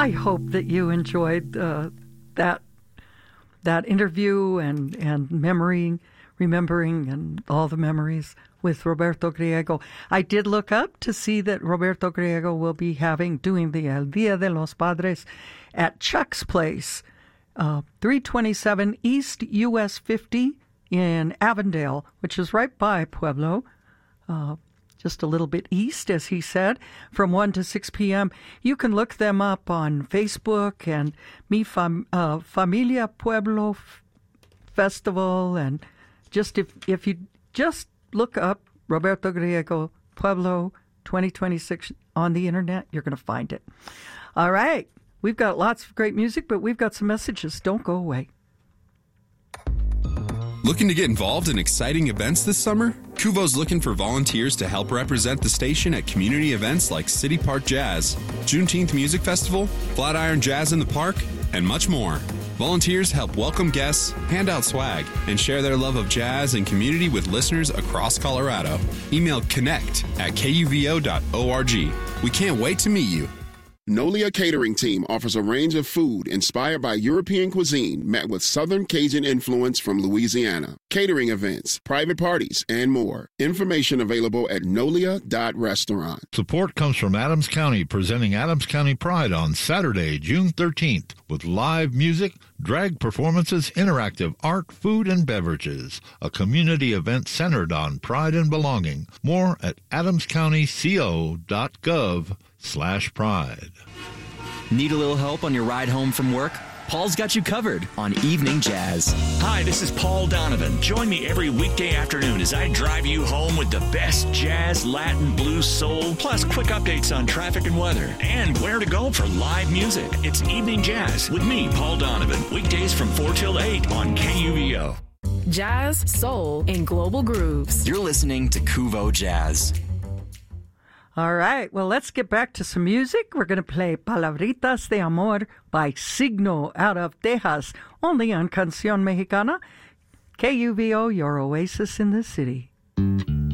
I hope that you enjoyed that interview and remembering and all the memories with Roberto Griego. I did look up to see that Roberto Griego will be doing the El Dia de los Padres at Chuck's Place, 327 East US 50 in Avondale, which is right by Pueblo, just a little bit east, as he said, from 1 to 6 p.m. You can look them up on Facebook and Familia Pueblo Festival, and just if you just look up Roberto Griego Pueblo 2026 on the internet, you're going to find it. All right. We've got lots of great music, but we've got some messages. Don't go away. Looking to get involved in exciting events this summer? Kuvo's looking for volunteers to help represent the station at community events like City Park Jazz, Juneteenth Music Festival, Flatiron Jazz in the Park, and much more. Volunteers help welcome guests, hand out swag, and share their love of jazz and community with listeners across Colorado. Email connect@kuvo.org. We can't wait to meet you. Nolia Catering Team offers a range of food inspired by European cuisine met with Southern Cajun influence from Louisiana. Catering events, private parties, and more. Information available at nolia.restaurant. Support comes from Adams County, presenting Adams County Pride on Saturday, June 13th, with live music, drag performances, interactive art, food, and beverages. A community event centered on pride and belonging. More at adamscountyco.gov/pride. Need a little help on your ride home from work? Paul's got you covered on Evening Jazz. Hi, this is Paul Donovan. Join me every weekday afternoon as I drive you home with the best jazz, Latin, blues, soul, plus quick updates on traffic and weather, and where to go for live music. It's Evening Jazz with me, Paul Donovan, weekdays from 4 till 8 on KUVO. Jazz, soul, and global grooves. You're listening to Kuvo Jazz. All right, well, let's get back to some music. We're going to play Palabritas de Amor by Signo out of Texas, only on Canción Mexicana. KUVO, your oasis in the city.